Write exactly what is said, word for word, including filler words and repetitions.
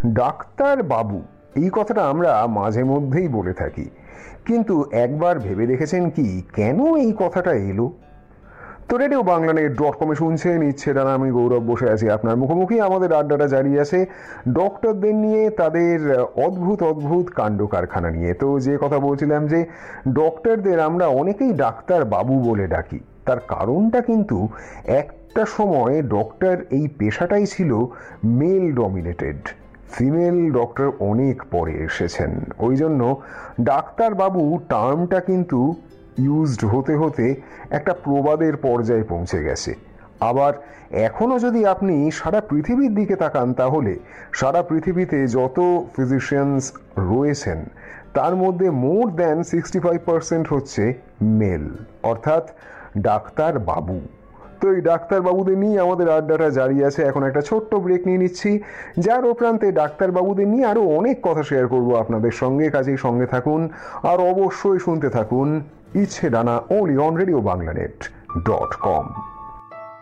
Doctor বাবু এই কথাটা আমরা মাঝে মধ্যেই বলে থাকি, কিন্তু একবার ভেবে দেখেছেন কি কেন এই কথাটা এলো? তো রেডিও বাংলা নেট ডট কমে শুনছেন ইচ্ছে ডানা, আমি গৌরব বসে আছি আপনার মুখোমুখি। আমাদের আড্ডাটা জারি আছে ডক্টরদের নিয়ে, তাদের অদ্ভুত অদ্ভুত কাণ্ড কারখানা নিয়ে। তো যে কথা বলছিলাম যে ডক্টরদের আমরা অনেকেই ডাক্তার বাবু বলে ডাকি, তার কারণটা কিন্তু একটা সময় ডক্টর এই পেশাটাই ছিল মেল ডমিনেটেড, ফিমেল ডক্টর অনেক পরে এসেছেন, ওই জন্য ডাক্তার বাবু টার্মটা কিন্তু ইউজড হতে হতে একটা প্রবাদের পর্যায়ে পৌঁছে গেছে। আবার এখনও যদি আপনি সারা পৃথিবীর দিকে তাকান, তাহলে সারা পৃথিবীতে যত ফিজিশিয়ানস রয়েছেন তার মধ্যে more than sixty five percent হচ্ছে মেল, অর্থাৎ ডাক্তার বাবু। তো এই ডাক্তারবাবুদের নিয়ে আমাদের আড্ডাটা জারি আছে। এখন একটা ছোট্ট ব্রেক নিয়ে নিচ্ছি, যার ওপ্রান্তে ডাক্তারবাবুদের নিয়ে আরও অনেক কথা শেয়ার করব আপনাদের সঙ্গে। কাজেই সঙ্গে থাকুন আর অবশ্যই শুনতে থাকুন ইচ্ছে ডানা, only on radio Bangla net dot com.